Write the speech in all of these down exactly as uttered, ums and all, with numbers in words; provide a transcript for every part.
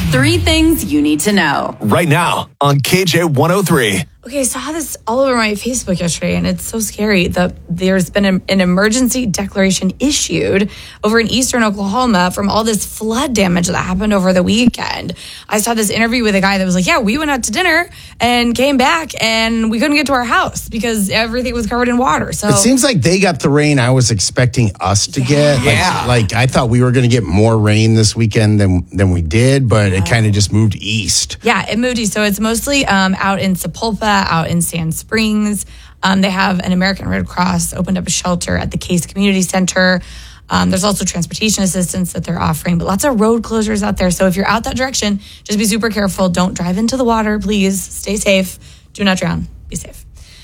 Three things you need to know. Right now on K J one oh three. Okay, I saw this all over my Facebook yesterday, and it's so scary that there's been a, an emergency declaration issued over in eastern Oklahoma from all this flood damage that happened over the weekend. I saw this interview with a guy that was like, yeah, we went out to dinner and came back, and we couldn't get to our house because everything was covered in water. So it seems like they got the rain I was expecting us to yeah. get. Like, yeah. Like, I thought we were going to get more rain this weekend than, than we did, but it kind of just moved east. Yeah, it moved east. So it's mostly um, out in Sapulpa, out in Sand Springs. Um, they have an American Red Cross opened up a shelter at the Case Community Center. Um, there's also transportation assistance that they're offering, but lots of road closures out there. So if you're out that direction, just be super careful. Don't drive into the water, please. Stay safe. Do not drown. Be safe.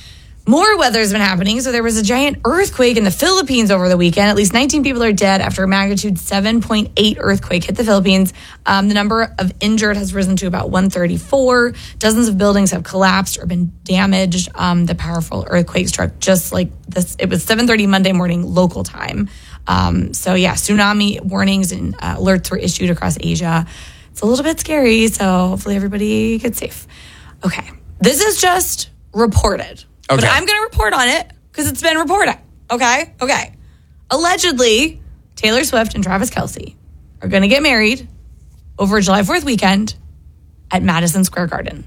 More weather's been happening. So there was a giant earthquake in the Philippines over the weekend. At least nineteen people are dead after a magnitude seven point eight earthquake hit the Philippines. Um, the number of injured has risen to about one hundred thirty-four. Dozens of buildings have collapsed or been damaged. Um, the powerful earthquake struck just like this. It was seven thirty Monday morning local time. Um, so yeah, tsunami warnings and uh, alerts were issued across Asia. It's a little bit scary, so hopefully everybody gets safe. Okay, this is just reported. Okay. But I'm going to report on it because it's been reported. Okay? Okay. Allegedly, Taylor Swift and Travis Kelce are going to get married over July fourth weekend at Madison Square Garden.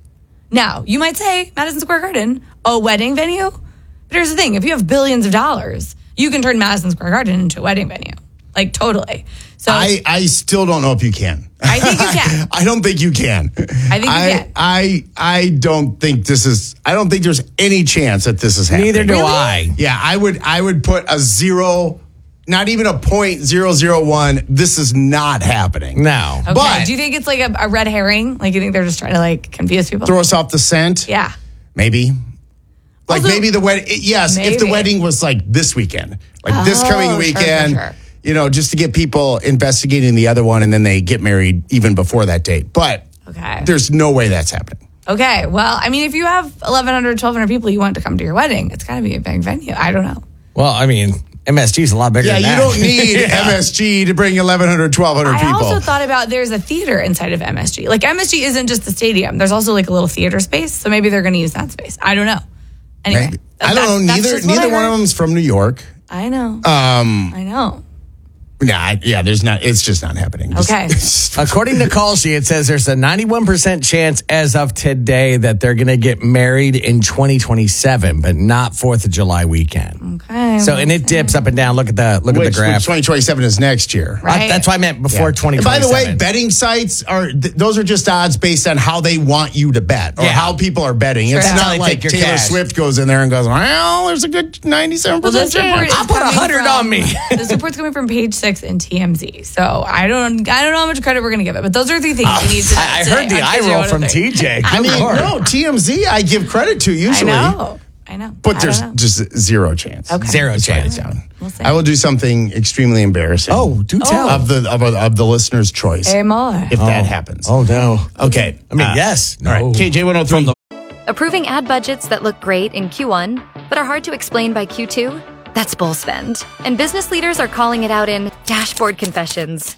Now, you might say, Madison Square Garden, a wedding venue? But here's the thing. If you have billions of dollars, you can turn Madison Square Garden into a wedding venue. Like, totally. So I, I still don't know if you can. I think you can. I don't think you can. I think you I, can. I I don't think this is. I don't think there's any chance that this is happening. Neither do Really? I. Yeah, I would. I would put a zero, not even a point zero zero one. This is not happening. No. Okay. But do you think it's like a, a red herring? Like, you think they're just trying to, like, confuse people? throw us off the scent. Yeah. Maybe. Like Also- maybe the wedding. Yes, if the Maybe. wedding was like this weekend, like this Oh, coming sure, weekend. sure, sure. You know, just to get people investigating the other one, and then they get married even before that date. But Okay. there's no way that's happening. Okay, well, I mean, if you have eleven hundred, twelve hundred people you want to come to your wedding, it's got to be a big venue. I don't know. Well, I mean, M S G is a lot bigger Yeah, than you that. don't need M S G to bring eleven hundred, twelve hundred I people. also thought about there's a theater inside of M S G. Like, M S G isn't just the stadium. There's also, like, a little theater space, so maybe they're going to use that space. I don't know. Anyway. Maybe. that- I don't know. that's- that's Neither just what neither I one heard. of them's from New York. I know. Um, I know. nah, I- yeah, there's not. It's just not happening. Just- Okay. According to Call Sheet, it says there's a ninety-one percent chance as of today that they're going to get married in twenty twenty-seven, but not fourth of July weekend. Okay. So, and it dips up and down. Look at the look which, at the graph. which twenty twenty-seven is next year. Right. I- that's what I meant before Yeah. twenty And by twenty-seven. the way, betting sites are th- those are just odds based on how they want you to bet or Yeah. how people are betting. It's That's how not they like take your Taylor cash. Swift goes in there and goes, "Well, there's a good ninety-seven Well, percent this report chance." is I'll put coming a hundred from- on me. This report's coming from Page Six and T M Z, so I don't, I don't know how much credit we're going to give it, but those are three things you need to. I, I today heard the on eye K J roll one oh from three. T J. I Good mean, Lord. no, T M Z I give credit to I usually, know, I know, but I there's don't know. just zero chance. Okay. Zero Just write chance. it down. We'll see. I will do something extremely embarrassing. Oh, do tell. of the of, of the listener's choice Hey, more. if that happens. Oh, no. Okay. I mean, Uh, yes. All right. No. K J one oh three. Approving ad budgets that look great in Q one, but are hard to explain by Q two? That's bull spend. And business leaders are calling it out in Dashboard Confessions.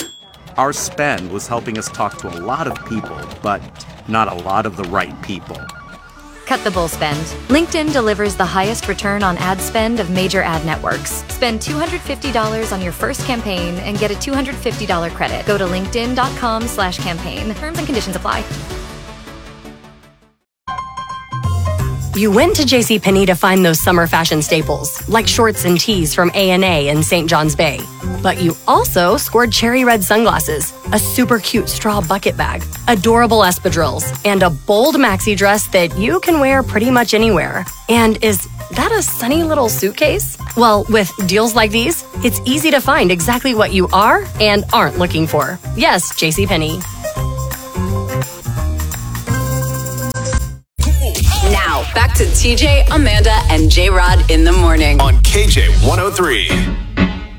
Our spend was helping us talk to a lot of people, but not a lot of the right people. Cut the bull spend. LinkedIn delivers the highest return on ad spend of major ad networks. Spend two hundred fifty dollars on your first campaign and get a two hundred fifty dollars credit. Go to linkedin.com slash campaign. Terms and conditions apply. You went to JCPenney to find those summer fashion staples, like shorts and tees from A and A in Saint John's Bay. But you also scored cherry red sunglasses, a super cute straw bucket bag, adorable espadrilles, and a bold maxi dress that you can wear pretty much anywhere. And is that a sunny little suitcase? Well, with deals like these, it's easy to find exactly what you are and aren't looking for. Yes, JCPenney. Now, back to T J, Amanda, and J-Rod in the morning. On K J one oh three.